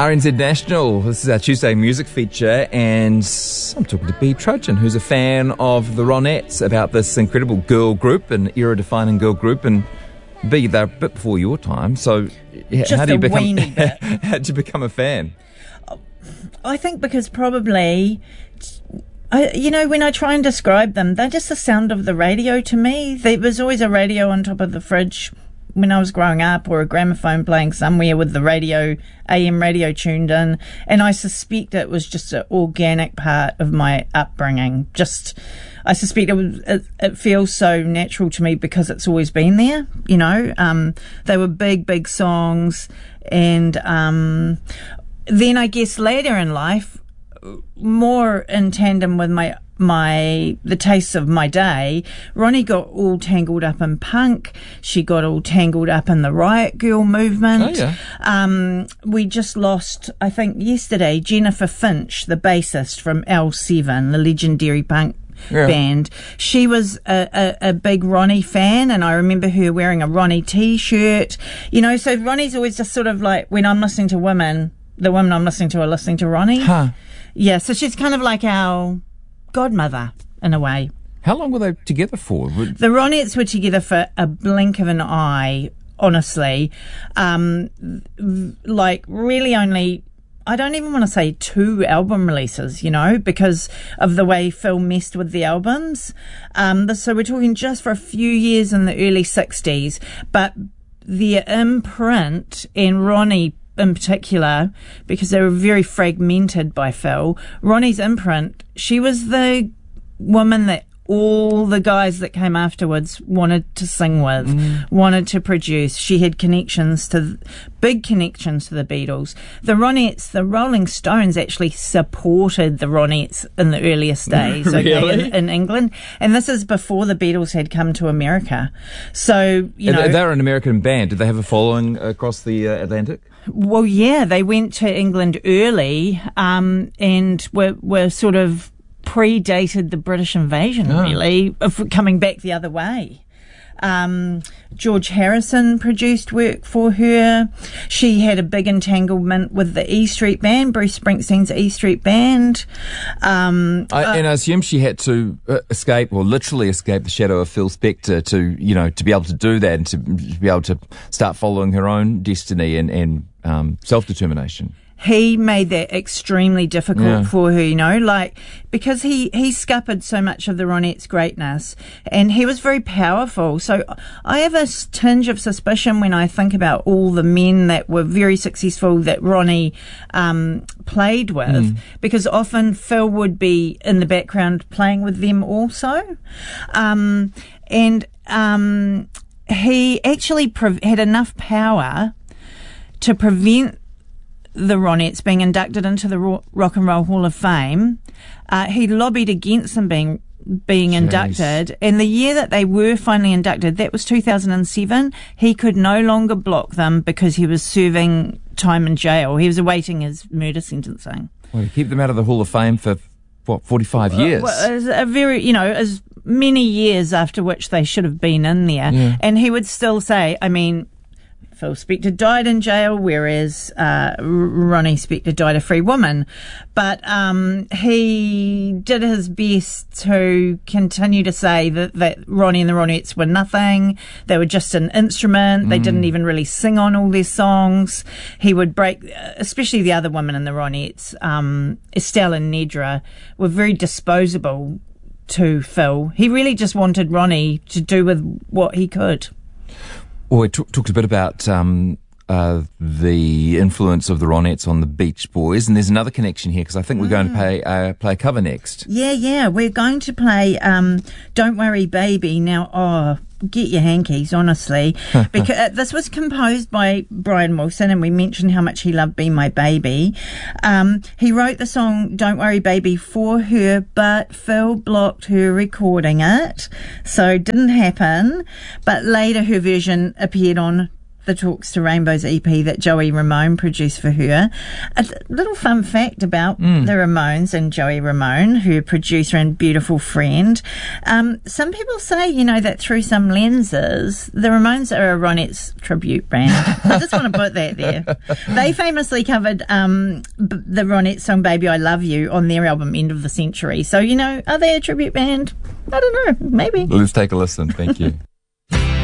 RNZ National, this is our Tuesday music feature, and I'm talking to Bea Trojan, who's a fan of the Ronettes, about this incredible girl group, an era-defining girl group, and Bea, they're a bit before your time, so how do you become, how did you become a fan? I think because probably, when I try and describe them, they're just the sound of the radio to me. There was always a radio on top of the fridge when I was growing up, or a gramophone playing somewhere with the radio, AM radio tuned in, and I suspect it was just an organic part of my upbringing. I suspect it feels so natural to me because it's always been there, They were big songs, and then I guess later in life, more in tandem with the tastes of my day, Ronnie got all tangled up in punk. She got all tangled up in the Riot Girl movement. Oh, yeah. We just lost, I think yesterday, Jennifer Finch, the bassist from L7, the legendary punk band. She was a big Ronnie fan, and I remember her wearing a Ronnie t-shirt. So Ronnie's always just sort of like, when I'm listening to women, the women I'm listening to are listening to Ronnie. Huh. Yeah, so she's kind of like our godmother, in a way. How long were they together for? The Ronettes were together for a blink of an eye, honestly. Really only, I don't even want to say 2 album releases, because of the way Phil messed with the albums. So we're talking just for a few years in the early 60s, but their imprint, and Ronnie in particular, because they were very fragmented by Phil, Ronnie's imprint, she was the woman that all the guys that came afterwards wanted to sing with, wanted to produce. She had big connections to the Beatles. The Ronettes, the Rolling Stones actually supported the Ronettes in the earliest days, Really? in England. And this is before the Beatles had come to America. So, They're an American band. Did they have a following across the Atlantic? Well, yeah, they went to England early, and were sort of predated the British invasion, really, of coming back the other way. George Harrison produced work for her. She had a big entanglement with the E Street Band, Bruce Springsteen's E Street Band. And I assume she had to literally escape the shadow of Phil Spector to be able to do that, and to be able to start following her own destiny and self-determination. He made that extremely difficult for her, because he scuppered so much of the Ronettes' greatness, and he was very powerful. So I have a tinge of suspicion when I think about all the men that were very successful that Ronnie played with, because often Phil would be in the background playing with them also. He actually had enough power to prevent the Ronettes being inducted into the Rock and Roll Hall of Fame. He lobbied against them being inducted, and the year that they were finally inducted, that was 2007, he could no longer block them because he was serving time in jail. He was awaiting his murder sentencing. Well, keep them out of the Hall of Fame for 45 years? As many years after which they should have been in there. And he would still say, Phil Spector died in jail, whereas Ronnie Spector died a free woman. But he did his best to continue to say that Ronnie and the Ronettes were nothing. They were just an instrument. They didn't even really sing on all their songs. He would break, especially the other women in the Ronettes, Estelle and Nedra, were very disposable to Phil. He really just wanted Ronnie to do with what he could. Well, we talked a bit about the influence of the Ronettes on the Beach Boys, and there's another connection here, because I think we're going to play a cover next. Yeah, we're going to play Don't Worry Baby. Now, get your hankies, honestly, because this was composed by Brian Wilson, and we mentioned how much he loved Be My Baby. He wrote the song Don't Worry Baby for her, but Phil blocked her recording it, so it didn't happen. But later her version appeared on the Talks to Rainbows EP that Joey Ramone produced for her. A little fun fact about the Ramones and Joey Ramone, her producer and beautiful friend. Some people say, you know, that through some lenses, the Ramones are a Ronettes tribute band. I just want to put that there. They famously covered the Ronettes song Baby I Love You on their album End of the Century. So, you know, are they a tribute band? I don't know, maybe. Let's take a listen. Thank you.